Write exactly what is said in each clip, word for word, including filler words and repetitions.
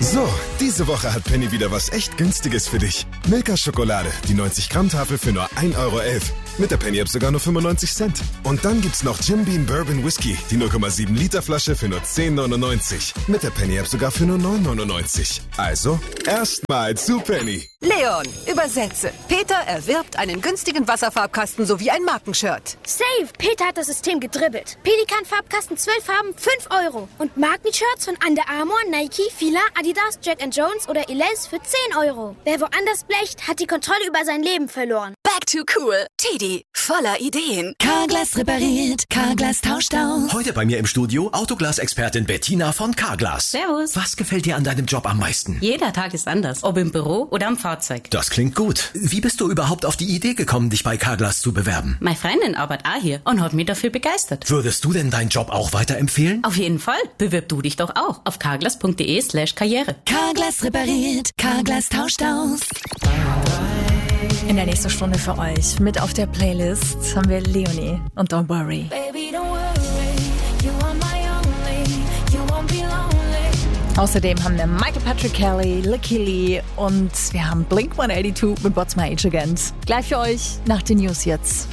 So, diese Woche hat Penny wieder was echt Günstiges für dich. Milka-Schokolade, die neunzig Gramm Tafel für nur ein Euro elf. Mit der Penny-App sogar nur fünfundneunzig Cent. Und dann gibt's noch Jim Beam Bourbon Whisky, die null Komma sieben Liter Flasche für nur zehn neunundneunzig. Mit der Penny-App sogar für nur neun neunundneunzig. Also, erstmal zu Penny. Leon, übersetze. Peter erwirbt einen günstigen Wasserfarbkasten sowie ein Markenshirt. Safe! Peter hat das System gedribbelt. Pelikan-Farbkasten, zwölf Farben, fünf Euro. Und Markenshirts von Under Armour, Nike, Fila, Adidas, Jack and Jones oder Elize für zehn Euro. Wer woanders blecht, hat die Kontrolle über sein Leben verloren. Back to cool. Teddy, voller Ideen. Carglass repariert, Carglass tauscht aus. Heute bei mir im Studio Autoglas-Expertin Bettina von Carglass. Servus. Was gefällt dir an deinem Job am meisten? Jeder Tag ist anders, ob im Büro oder am Fahrzeug. Das klingt gut. Wie bist du überhaupt auf die Idee gekommen, dich bei Carglass zu bewerben? Meine Freundin arbeitet auch hier und hat mich dafür begeistert. Würdest du denn deinen Job auch weiterempfehlen? Auf jeden Fall. Bewirb du dich doch auch auf carglass.de slash karriere. Carglass repariert, Carglass tauscht aus. In der nächsten Stunde für euch mit auf der Playlist haben wir Leonie und Don't Worry. Baby, don't worry, you are my only, you won't be lonely. Außerdem haben wir Michael Patrick Kelly, Licky Lee und wir haben Blink hundertzweiundachtzig mit What's My Age Again. Gleich für euch nach den News jetzt.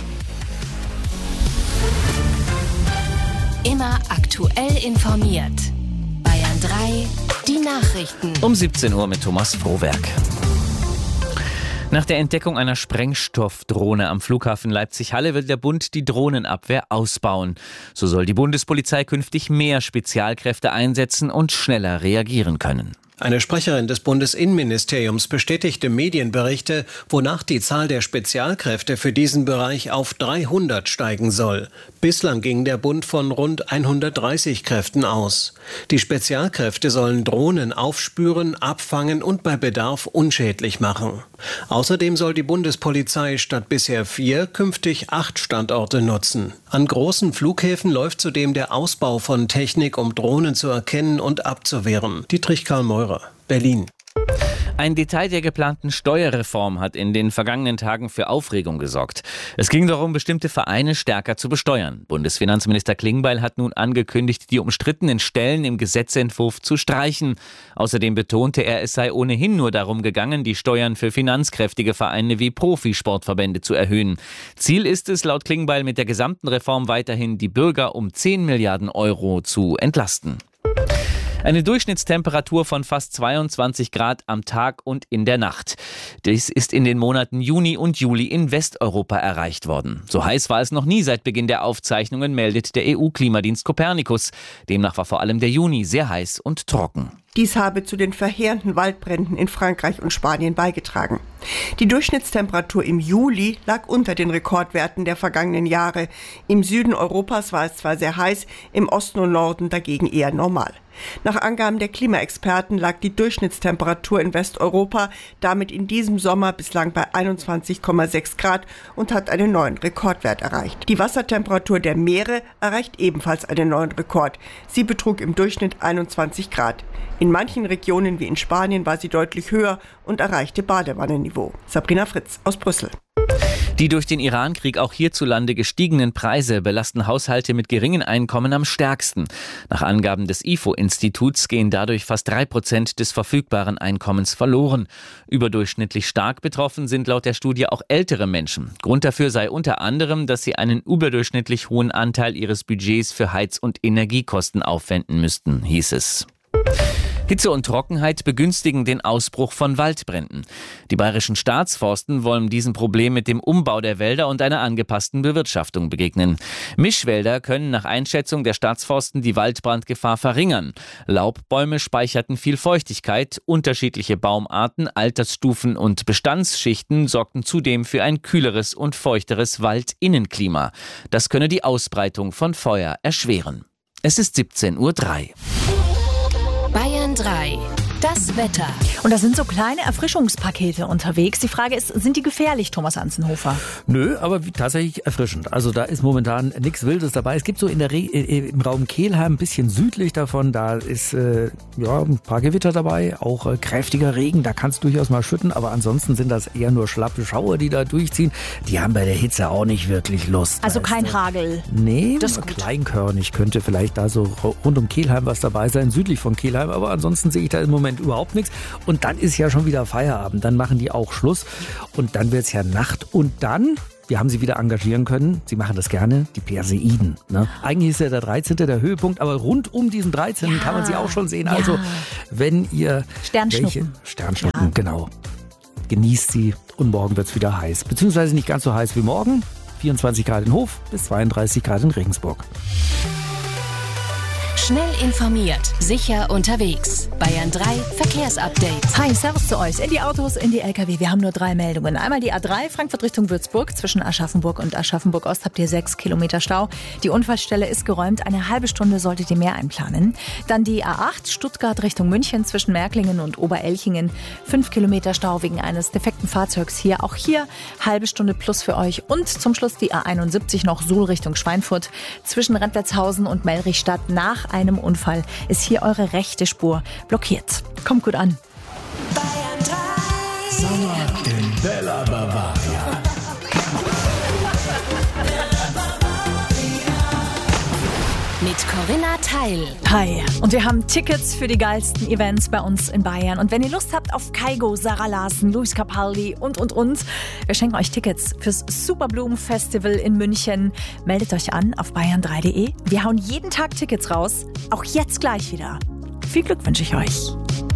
Immer aktuell informiert. Bayern drei, die Nachrichten. Um siebzehn Uhr mit Thomas Frohwerk. Nach der Entdeckung einer Sprengstoffdrohne am Flughafen Leipzig-Halle will der Bund die Drohnenabwehr ausbauen. So soll die Bundespolizei künftig mehr Spezialkräfte einsetzen und schneller reagieren können. Eine Sprecherin des Bundesinnenministeriums bestätigte Medienberichte, wonach die Zahl der Spezialkräfte für diesen Bereich auf dreihundert steigen soll. Bislang ging der Bund von rund hundertdreißig Kräften aus. Die Spezialkräfte sollen Drohnen aufspüren, abfangen und bei Bedarf unschädlich machen. Außerdem soll die Bundespolizei statt bisher vier künftig acht Standorte nutzen. An großen Flughäfen läuft zudem der Ausbau von Technik, um Drohnen zu erkennen und abzuwehren. Dietrich Karl Meurer, Berlin. Ein Detail der geplanten Steuerreform hat in den vergangenen Tagen für Aufregung gesorgt. Es ging darum, bestimmte Vereine stärker zu besteuern. Bundesfinanzminister Klingbeil hat nun angekündigt, die umstrittenen Stellen im Gesetzentwurf zu streichen. Außerdem betonte er, es sei ohnehin nur darum gegangen, die Steuern für finanzkräftige Vereine wie Profisportverbände zu erhöhen. Ziel ist es, laut Klingbeil, mit der gesamten Reform weiterhin die Bürger um zehn Milliarden Euro zu entlasten. Eine Durchschnittstemperatur von fast zweiundzwanzig Grad am Tag und in der Nacht. Dies ist in den Monaten Juni und Juli in Westeuropa erreicht worden. So heiß war es noch nie seit Beginn der Aufzeichnungen, meldet der E U-Klimadienst Copernicus. Demnach war vor allem der Juni sehr heiß und trocken. Dies habe zu den verheerenden Waldbränden in Frankreich und Spanien beigetragen. Die Durchschnittstemperatur im Juli lag unter den Rekordwerten der vergangenen Jahre. Im Süden Europas war es zwar sehr heiß, im Osten und Norden dagegen eher normal. Nach Angaben der Klimaexperten lag die Durchschnittstemperatur in Westeuropa damit in diesem Sommer bislang bei einundzwanzig Komma sechs Grad und hat einen neuen Rekordwert erreicht. Die Wassertemperatur der Meere erreicht ebenfalls einen neuen Rekord. Sie betrug im Durchschnitt einundzwanzig Grad. In manchen Regionen wie in Spanien war sie deutlich höher und erreichte Badewannenniveau. Sabrina Fritz aus Brüssel. Die durch den Irankrieg auch hierzulande gestiegenen Preise belasten Haushalte mit geringen Einkommen am stärksten. Nach Angaben des I F O-Instituts gehen dadurch fast drei Prozent des verfügbaren Einkommens verloren. Überdurchschnittlich stark betroffen sind laut der Studie auch ältere Menschen. Grund dafür sei unter anderem, dass sie einen überdurchschnittlich hohen Anteil ihres Budgets für Heiz- und Energiekosten aufwenden müssten, hieß es. Hitze und Trockenheit begünstigen den Ausbruch von Waldbränden. Die bayerischen Staatsforsten wollen diesem Problem mit dem Umbau der Wälder und einer angepassten Bewirtschaftung begegnen. Mischwälder können nach Einschätzung der Staatsforsten die Waldbrandgefahr verringern. Laubbäume speicherten viel Feuchtigkeit, unterschiedliche Baumarten, Altersstufen und Bestandsschichten sorgten zudem für ein kühleres und feuchteres Waldinnenklima. Das könne die Ausbreitung von Feuer erschweren. Es ist siebzehn Uhr drei. Bayern drei. Das Wetter. Und da sind so kleine Erfrischungspakete unterwegs. Die Frage ist, sind die gefährlich, Thomas Anzenhofer? Nö, aber tatsächlich erfrischend. Also da ist momentan nichts Wildes dabei. Es gibt so in der Re- im Raum Kelheim ein bisschen südlich davon, da ist äh, ja ein paar Gewitter dabei, auch äh, kräftiger Regen, da kann es durchaus mal schütten, aber ansonsten sind das eher nur schlappe Schauer, die da durchziehen. Die haben bei der Hitze auch nicht wirklich Lust. Also da kein ist, Hagel. Nee, das ist kleinkörnig könnte vielleicht da so rund um Kelheim was dabei sein, südlich von Kelheim, aber ansonsten sehe ich da im Moment überhaupt nichts. Und dann ist ja schon wieder Feierabend, dann machen die auch Schluss und dann wird es ja Nacht und dann... Wir haben sie wieder engagieren können. Sie machen das gerne, die Perseiden. Ne? Eigentlich ist ja der dreizehnte der Höhepunkt, aber rund um diesen dreizehnten Ja, kann man sie auch schon sehen. Ja. Also wenn ihr... Sternschnuppen. Welche, Sternschnuppen, ja. Genau. Genießt sie und morgen wird es wieder heiß. Beziehungsweise nicht ganz so heiß wie morgen. vierundzwanzig Grad in Hof bis zweiunddreißig Grad in Regensburg. Schnell informiert, sicher unterwegs. Bayern drei Verkehrsupdate. Hi, servus zu euch. In die Autos, in die L K W. Wir haben nur drei Meldungen. Einmal die A drei, Frankfurt Richtung Würzburg. Zwischen Aschaffenburg und Aschaffenburg-Ost habt ihr sechs Kilometer Stau. Die Unfallstelle ist geräumt. Eine halbe Stunde solltet ihr mehr einplanen. Dann die A acht, Stuttgart Richtung München. Zwischen Märklingen und Oberelchingen. Fünf Kilometer Stau wegen eines defekten Fahrzeugs hier. Auch hier halbe Stunde plus für euch. Und zum Schluss die A einundsiebzig noch Suhl Richtung Schweinfurt. Zwischen Rentlerzhausen und Mellrichstadt nach einem Unfall ist hier eure rechte Spur blockiert. Kommt gut an. Bayern drei. Sommer in Bella Bavaria. Mit Corinna Teil. Hi. Und wir haben Tickets für die geilsten Events bei uns in Bayern. Und wenn ihr Lust habt auf Kygo, Sarah Larsen, Luis Capaldi und, und, und, wir schenken euch Tickets fürs Superblumen-Festival in München. Meldet euch an auf bayern drei punkt de. Wir hauen jeden Tag Tickets raus. Auch jetzt gleich wieder. Viel Glück wünsche ich euch.